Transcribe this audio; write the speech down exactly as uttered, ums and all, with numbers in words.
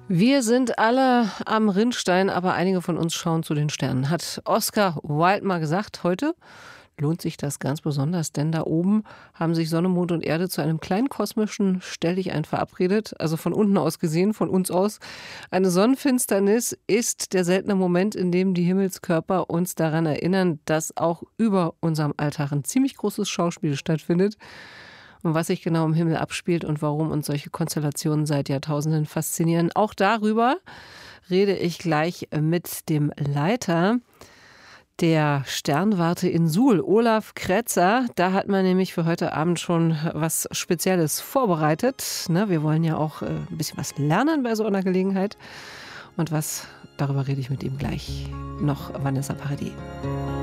Wir sind alle am Rinnstein, aber einige von uns schauen zu den Sternen. Hat Oscar Wilde mal gesagt. Heute lohnt sich das ganz besonders, denn da oben haben sich Sonne, Mond und Erde zu einem kleinen kosmischen Stelldichein verabredet. Also von unten aus gesehen, von uns aus. Eine Sonnenfinsternis ist der seltene Moment, in dem die Himmelskörper uns daran erinnern, dass auch über unserem Alltag ein ziemlich großes Schauspiel stattfindet. Und was sich genau im Himmel abspielt und warum uns solche Konstellationen seit Jahrtausenden faszinieren. Auch darüber rede ich gleich mit dem Leiter der Sternwarte in Suhl, Olaf Kretzer. Da hat man nämlich für heute Abend schon was Spezielles vorbereitet. Ne, wir wollen ja auch ein bisschen was lernen bei so einer Gelegenheit. Und was, darüber rede ich mit ihm gleich noch, Vanessa Paradis.